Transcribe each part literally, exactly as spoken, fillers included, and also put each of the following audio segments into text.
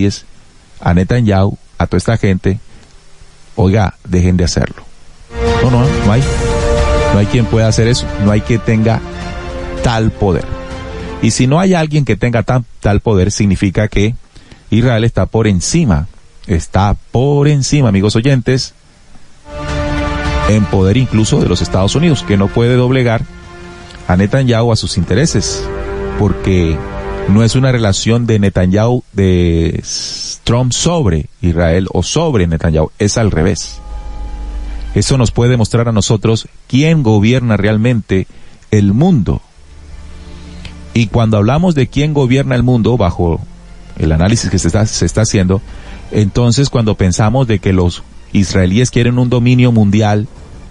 israelíes, a Netanyahu, a toda esta gente, oiga, dejen de hacerlo. No, no, no hay. No hay quien pueda hacer eso. No hay quien tenga tal poder. Y si no hay alguien que tenga tan, tal poder, significa que Israel está por encima. Está por encima, amigos oyentes, en poder incluso de los Estados Unidos, que no puede doblegar a Netanyahu a sus intereses, porque no es una relación de Netanyahu, de Trump sobre Israel o sobre Netanyahu, es al revés. Eso nos puede mostrar a nosotros quién gobierna realmente el mundo. Y cuando hablamos de quién gobierna el mundo, bajo el análisis que se está, se está haciendo, entonces cuando pensamos de que los israelíes quieren un dominio mundial,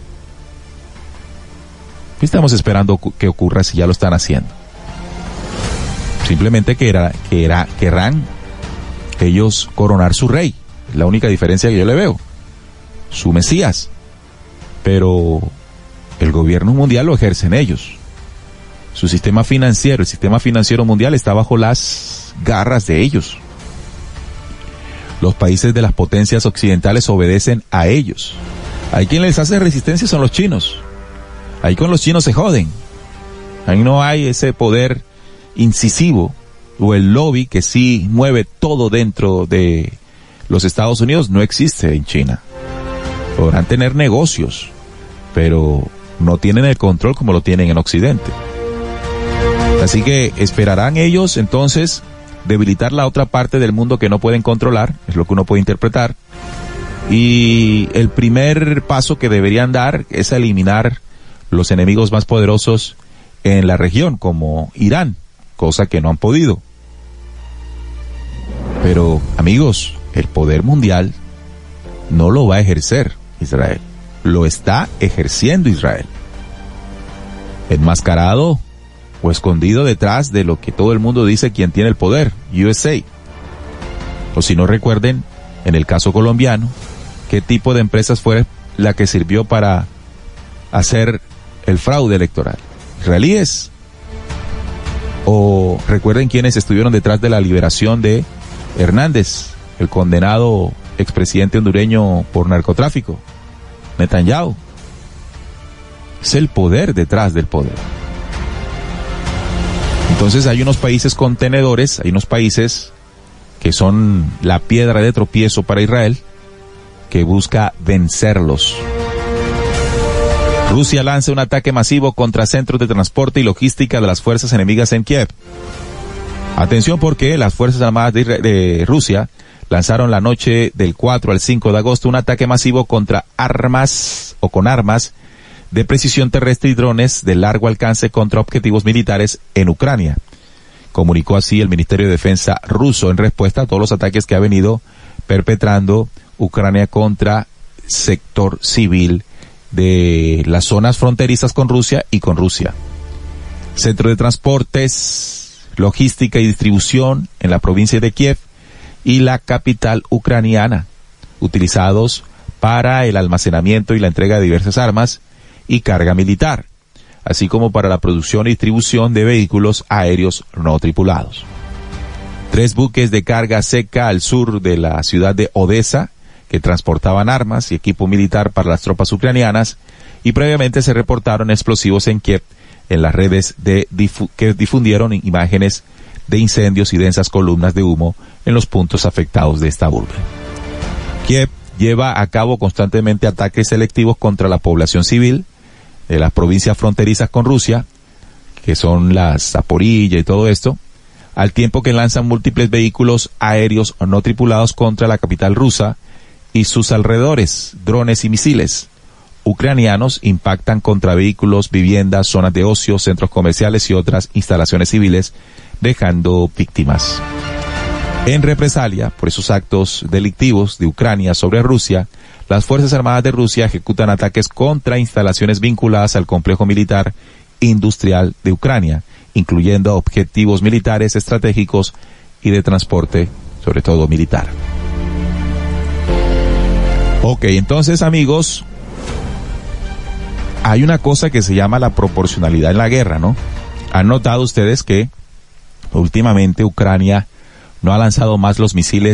¿qué estamos esperando que ocurra si ya lo están haciendo? Simplemente que era, que era, querrán ellos coronar su rey. Es la única diferencia que yo le veo. Su Mesías. Pero el gobierno mundial lo ejercen ellos. Su sistema financiero, el sistema financiero mundial está bajo las garras de ellos. Los países de las potencias occidentales obedecen a ellos. Hay quien les hace resistencia son los chinos. Ahí con los chinos se joden. Ahí no hay ese poder incisivo o el lobby que sí mueve todo dentro de los Estados Unidos. No existe en China. Podrán tener negocios, pero no tienen el control como lo tienen en Occidente. Así que esperarán ellos entonces debilitar la otra parte del mundo que no pueden controlar, es lo que uno puede interpretar. Y el primer paso que deberían dar es eliminar los enemigos más poderosos en la región, como Irán, cosa que no han podido. Pero, amigos, el poder mundial no lo va a ejercer Israel, lo está ejerciendo Israel, enmascarado o escondido detrás de lo que todo el mundo dice quien tiene el poder, U S A. O si no recuerden, en el caso colombiano, qué tipo de empresas fue la que sirvió para hacer el fraude electoral, israelíes. O recuerden quiénes estuvieron detrás de la liberación de Hernández, el condenado expresidente hondureño por narcotráfico, Netanyahu. Es el poder detrás del poder. Entonces hay unos países contenedores, hay unos países que son la piedra de tropiezo para Israel, que busca vencerlos. Rusia lanza un ataque masivo contra centros de transporte y logística de las fuerzas enemigas en Kiev. Atención, porque las Fuerzas Armadas de, de Rusia lanzaron la noche del cuatro al cinco de agosto un ataque masivo contra armas o con armas de precisión terrestre y drones de largo alcance contra objetivos militares en Ucrania. Comunicó así el Ministerio de Defensa ruso en respuesta a todos los ataques que ha venido perpetrando Ucrania contra sector civil de las zonas fronterizas con Rusia y con Rusia. Centro de transportes, logística y distribución en la provincia de Kiev y la capital ucraniana, utilizados para el almacenamiento y la entrega de diversas armas y carga militar, así como para la producción y distribución de vehículos aéreos no tripulados. Tres buques de carga seca al sur de la ciudad de Odessa, que transportaban armas y equipo militar para las tropas ucranianas, y previamente se reportaron explosivos en Kiev en las redes de difu- que difundieron imágenes de incendios y densas columnas de humo en los puntos afectados de esta urbe. Kiev lleva a cabo constantemente ataques selectivos contra la población civil de las provincias fronterizas con Rusia, que son las Zaporilla y todo esto, al tiempo que lanzan múltiples vehículos aéreos no tripulados contra la capital rusa y sus alrededores. Drones y misiles ucranianos impactan contra vehículos, viviendas, zonas de ocio, centros comerciales y otras instalaciones civiles, dejando víctimas. En represalia por esos actos delictivos de Ucrania sobre Rusia, las Fuerzas Armadas de Rusia ejecutan ataques contra instalaciones vinculadas al complejo militar industrial de Ucrania, incluyendo objetivos militares estratégicos y de transporte, sobre todo militar. Ok, entonces, amigos, hay una cosa que se llama la proporcionalidad en la guerra, ¿no? ¿Han notado ustedes que últimamente Ucrania no ha lanzado más los misiles